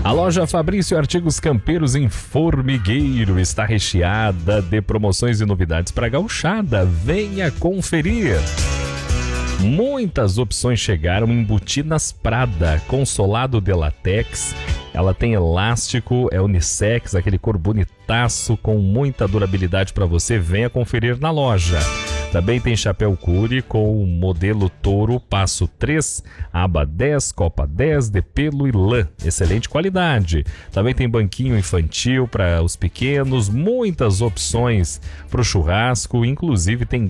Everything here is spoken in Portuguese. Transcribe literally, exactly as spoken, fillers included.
A loja Fabrício Artigos Campeiros em Formigueiro está recheada de promoções e novidades para a gauchada. Venha conferir! Muitas opções chegaram em botinas Prada, com solado de latex. Ela tem elástico, é unissex, aquele cor bonitaço com muita durabilidade para você. Venha conferir na loja. Também tem chapéu Curi com o modelo Touro Passo três, aba dez, copa dez de pelo e lã. Excelente qualidade. Também tem banquinho infantil para os pequenos, muitas opções para o churrasco, inclusive tem